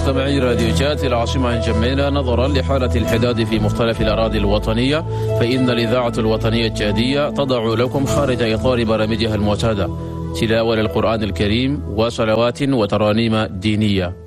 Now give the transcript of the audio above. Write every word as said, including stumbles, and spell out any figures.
مستمعي راديو جات العاصمة جميلة، نظرا لحالة الحداد في مختلف الأراضي الوطنية، فإن الإذاعة الوطنية الجادية تضع لكم خارج إطار برامجها المعتادة تلاوة للقرآن الكريم وصلوات وترانيم دينية.